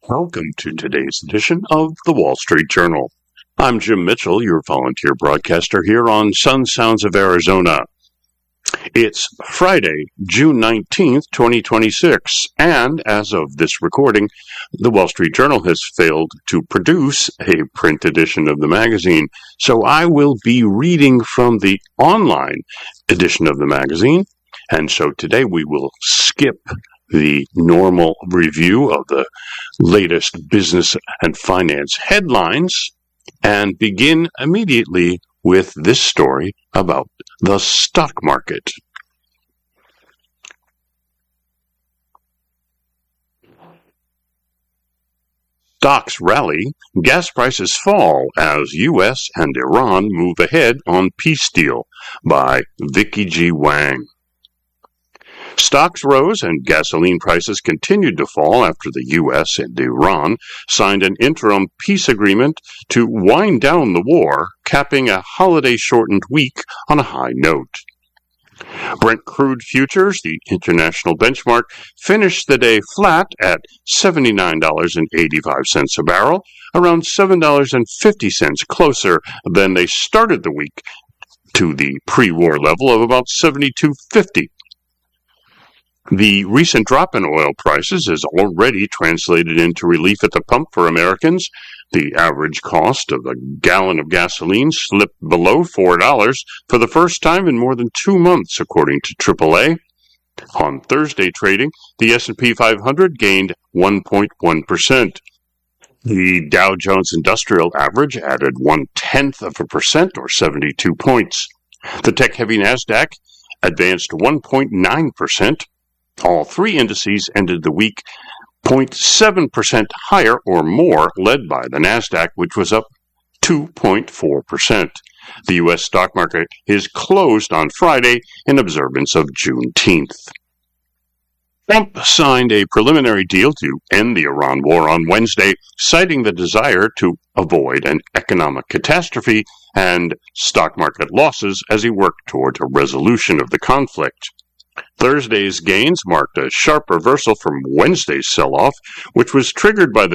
Welcome to today's edition of the Wall Street Journal. I'm Jim Mitchell, your volunteer broadcaster here on Sun Sounds of Arizona. It's Friday, June 19th, 2026, and as of this recording, the Wall Street Journal has failed to produce a print edition of the magazine, so I will be reading from the online edition of the magazine, and so today we will skip the normal review of the latest business and finance headlines and begin immediately with this story about the stock market. Stocks rally, gas prices fall as U.S. and Iran move ahead on peace deal by Vicky G. Wang. Stocks rose and gasoline prices continued to fall after the U.S. and Iran signed an interim peace agreement to wind down the war, capping a holiday-shortened week on a high note. Brent crude futures, the international benchmark, finished the day flat at $79.85 a barrel, around $7.50 closer than they started the week to the pre-war level of about $72.50. The recent drop in oil prices is already translated into relief at the pump for Americans. The average cost of a gallon of gasoline slipped below $4 for the first time in more than 2 months, according to AAA. On Thursday trading, the S&P 500 gained 1.1%. The Dow Jones Industrial Average added 0.1% or 72 points. The tech-heavy NASDAQ advanced 1.9%. All three indices ended the week 0.7% higher or more, led by the NASDAQ, which was up 2.4%. The U.S. stock market is closed on Friday in observance of Juneteenth. Trump signed a preliminary deal to end the Iran war on Wednesday, citing the desire to avoid an economic catastrophe and stock market losses as he worked toward a resolution of the conflict. Thursday's gains marked a sharp reversal from Wednesday's sell-off, which was triggered by the